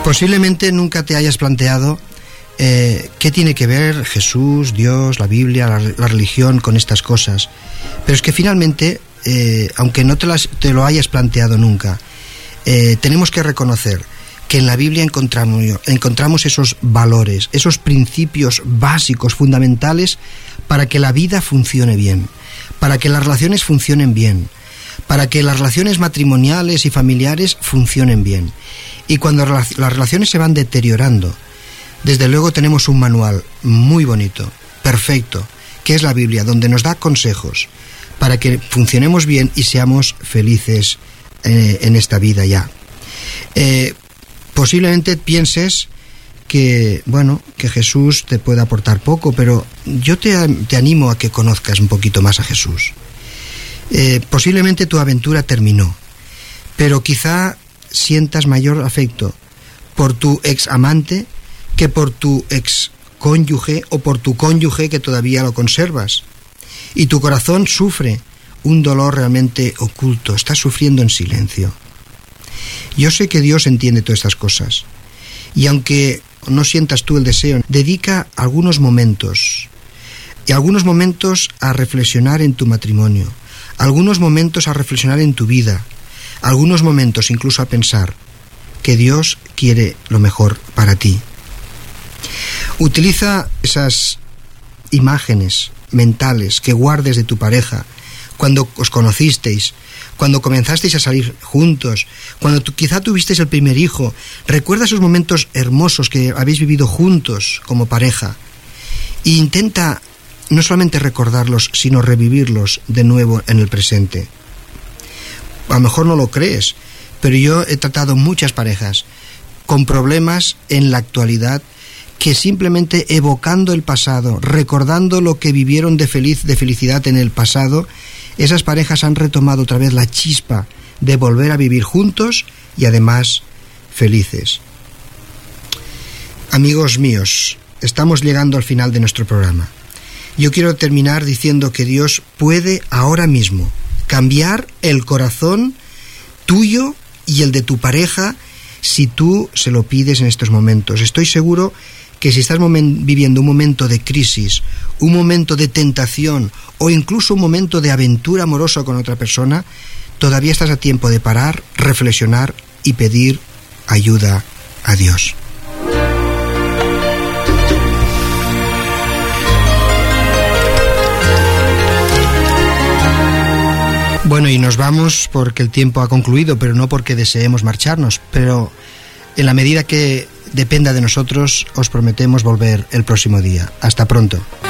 Posiblemente nunca te hayas planteado qué tiene que ver Jesús, Dios, la Biblia, la religión con estas cosas. Pero es que finalmente, aunque no te lo hayas planteado nunca, tenemos que reconocer que en la Biblia encontramos esos valores, esos principios básicos, fundamentales, para que la vida funcione bien, para que las relaciones funcionen bien, para que las relaciones matrimoniales y familiares funcionen bien. Y cuando las relaciones se van deteriorando, desde luego tenemos un manual muy bonito, perfecto, que es la Biblia, donde nos da consejos para que funcionemos bien y seamos felices en esta vida ya. Posiblemente pienses que Jesús te puede aportar poco, pero yo te animo a que conozcas un poquito más a Jesús. Posiblemente tu aventura terminó, pero quizá sientas mayor afecto por tu ex amante que por tu ex cónyuge o por tu cónyuge que todavía lo conservas. Y tu corazón sufre un dolor realmente oculto, estás sufriendo en silencio. Yo sé que Dios entiende todas estas cosas. Y aunque no sientas tú el deseo, dedica algunos momentos a reflexionar en tu matrimonio, algunos momentos a reflexionar en tu vida, algunos momentos incluso a pensar que Dios quiere lo mejor para ti. Utiliza esas imágenes mentales que guardes de tu pareja cuando os conocisteis, cuando comenzasteis a salir juntos, cuando quizá tuvisteis el primer hijo. Recuerda esos momentos hermosos que habéis vivido juntos como pareja e intenta no solamente recordarlos, sino revivirlos de nuevo en el presente. A lo mejor no lo crees, pero yo he tratado muchas parejas con problemas en la actualidad que simplemente evocando el pasado, recordando lo que vivieron de felicidad en el pasado, esas parejas han retomado otra vez la chispa de volver a vivir juntos y además felices. Amigos míos, estamos llegando al final de nuestro programa. Yo quiero terminar diciendo que Dios puede ahora mismo cambiar el corazón tuyo y el de tu pareja si tú se lo pides en estos momentos. Estoy seguro que si estás viviendo un momento de crisis, un momento de tentación o incluso un momento de aventura amorosa con otra persona, todavía estás a tiempo de parar, reflexionar y pedir ayuda a Dios. Bueno, y nos vamos porque el tiempo ha concluido, pero no porque deseemos marcharnos, pero en la medida que dependa de nosotros, os prometemos volver el próximo día. Hasta pronto.